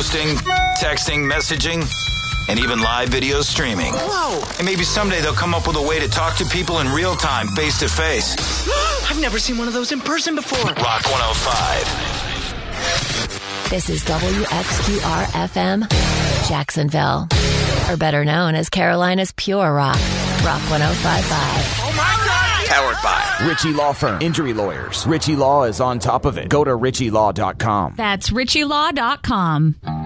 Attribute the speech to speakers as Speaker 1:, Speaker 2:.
Speaker 1: posting, texting, messaging, and even live video streaming.
Speaker 2: Whoa!
Speaker 1: And maybe someday they'll come up with a way to talk to people in real time, face to face.
Speaker 2: I've never seen one of those in person before.
Speaker 1: Rock 105.
Speaker 3: This is WXQR-FM, Jacksonville. Or better known as Carolina's Pure Rock. Rock 105.5.
Speaker 2: Oh my God!
Speaker 4: Powered by Ritchie Law Firm. Injury lawyers. Ritchie Law is on top of it. Go to ritchielaw.com.
Speaker 5: That's ritchielaw.com.